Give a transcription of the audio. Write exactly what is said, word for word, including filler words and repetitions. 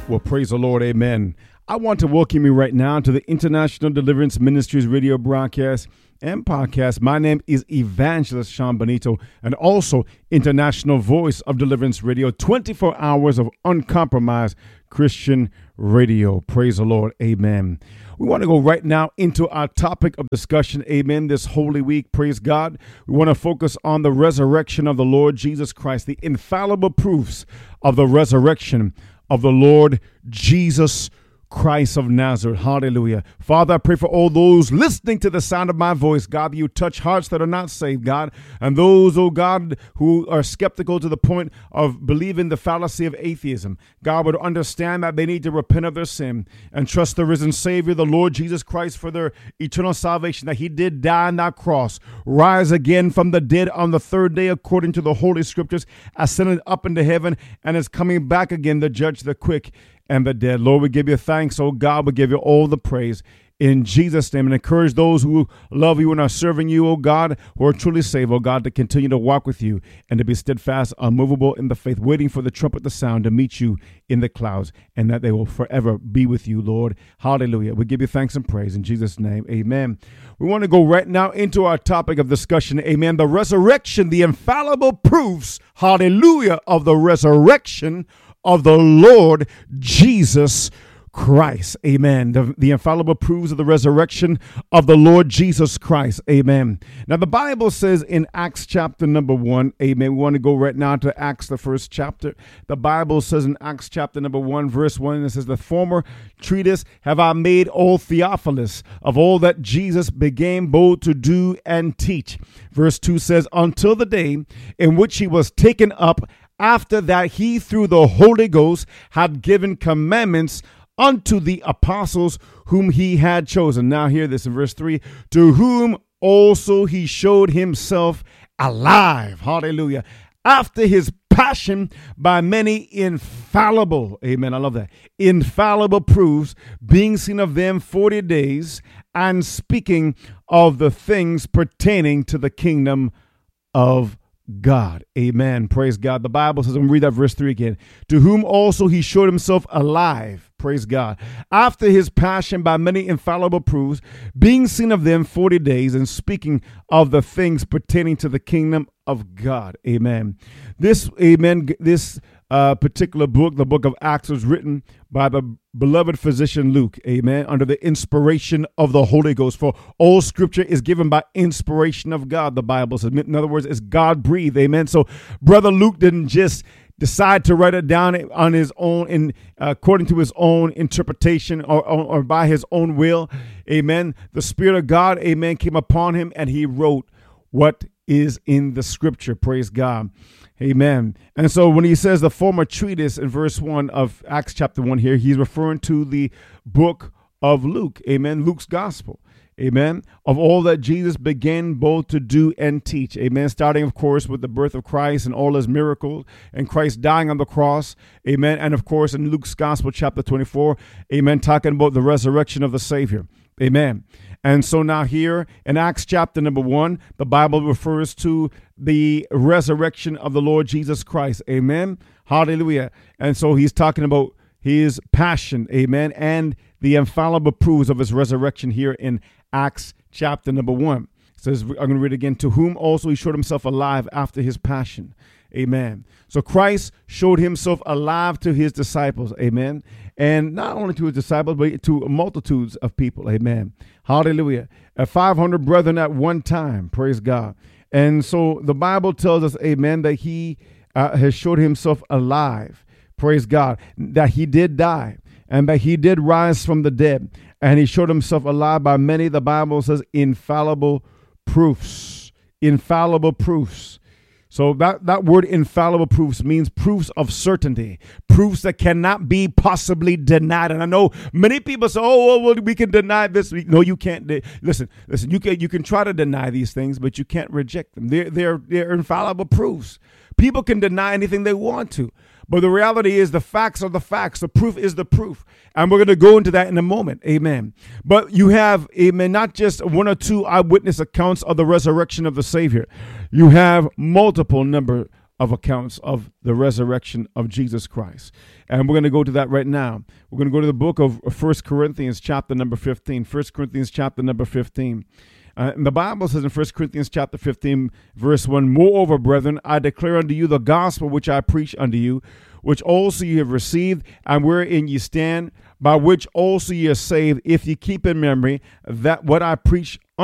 Well, praise the Lord. Amen. I want to welcome you right now to the International Deliverance Ministries radio broadcast and podcast. My name is Evangelist Sean Benito, and also International Voice of Deliverance Radio, twenty-four hours of uncompromised Christian radio. Praise the Lord. Amen. We want to go right now into our topic of discussion. Amen. This Holy Week. Praise God. We want to focus on the resurrection of the Lord Jesus Christ, the infallible proofs of the resurrection of the Lord Jesus Christ of Nazareth. Hallelujah. Father, I pray for all those listening to the sound of my voice. God, you touch hearts that are not saved, God. And those, oh God, who are skeptical to the point of believing the fallacy of atheism. God would understand that they need to repent of their sin and trust the risen Savior, the Lord Jesus Christ, for their eternal salvation, that he did die on that cross, rise again from the dead on the third day, according to the Holy Scriptures, ascended up into heaven, and is coming back again to judge the quick and the dead. Lord, we give you thanks. Oh God, we give you all the praise in Jesus' name, and encourage those who love you and are serving you, oh God, who are truly saved, oh God, to continue to walk with you and to be steadfast, unmovable in the faith, waiting for the trumpet to sound to meet you in the clouds, and that they will forever be with you, Lord. Hallelujah. We give you thanks and praise in Jesus' name. Amen. We want to go right now into our topic of discussion. Amen. The resurrection, the infallible proofs, hallelujah, of the resurrection of the Lord Jesus Christ. Amen. The, the infallible proofs of the resurrection of the Lord Jesus Christ. Amen. Now, the Bible says in Acts chapter number one, amen. We want to go right now to Acts, the first chapter. The Bible says in Acts chapter number one, verse one, it says, the former treatise have I made, O Theophilus, of all that Jesus began both to do and teach. Verse two says, until the day in which he was taken up, after that he through the Holy Ghost had given commandments unto the apostles whom he had chosen. Now hear this in verse three, to whom also he showed himself alive. Hallelujah. After his passion by many infallible, amen, I love that, infallible proofs, being seen of them forty days, and speaking of the things pertaining to the kingdom of God. Amen. Praise God. The Bible says, I'm going to read that verse three again. To whom also he showed himself alive. Praise God. After his passion by many infallible proofs, being seen of them forty days, and speaking of the things pertaining to the kingdom of God. Amen. This, amen, this uh, particular book, the book of Acts, was written by the beloved physician Luke, amen, under the inspiration of the Holy Ghost. For all scripture is given by inspiration of God, the Bible says. In other words, it's God breathed, amen. So brother Luke didn't just decide to write it down on his own, in uh, according to his own interpretation, or, or, or by his own will, amen. The Spirit of God, amen, came upon him, and he wrote what is in the scripture. Praise God. Amen. And so when he says the former treatise in verse one of Acts chapter one here, he's referring to the book of Luke. Amen. Luke's gospel. Amen. Of all that Jesus began both to do and teach. Amen. Starting, of course, with the birth of Christ and all his miracles, and Christ dying on the cross. Amen. And of course, in Luke's gospel, chapter twenty-four, amen, talking about the resurrection of the Savior. Amen. And so now here in Acts chapter number one, the Bible refers to the resurrection of the Lord Jesus Christ. Amen. Hallelujah. And so he's talking about his passion. Amen. And the infallible proofs of his resurrection here in Acts chapter number one. It says, I'm going to read it again. To whom also he showed himself alive after his passion. Amen. So Christ showed himself alive to his disciples. Amen. And not only to his disciples, but to multitudes of people. Amen. Hallelujah. At five hundred brethren at one time. Praise God. And so the Bible tells us, amen, that he uh, has showed himself alive. Praise God. That he did die, and that he did rise from the dead. And he showed himself alive by many, the Bible says, infallible proofs. Infallible proofs. So that, that word infallible proofs means proofs of certainty, proofs that cannot be possibly denied. And I know many people say, oh, well, we can deny this. No, you can't. Listen, listen, you can, you can try to deny these things, but you can't reject them. They're, they're, they're infallible proofs. People can deny anything they want to. But the reality is the facts are the facts. The proof is the proof. And we're going to go into that in a moment. Amen. But you have, amen, not just one or two eyewitness accounts of the resurrection of the Savior. You have multiple number of accounts of the resurrection of Jesus Christ. And we're going to go to that right now. We're going to go to the book of First Corinthians chapter number fifteen. First Corinthians chapter number fifteen. Uh, and the Bible says in First Corinthians chapter fifteen, verse one, "Moreover, brethren, I declare unto you the gospel which I preach unto you, which also ye have received, and wherein ye stand, by which also ye are saved, if ye keep in memory that what I preach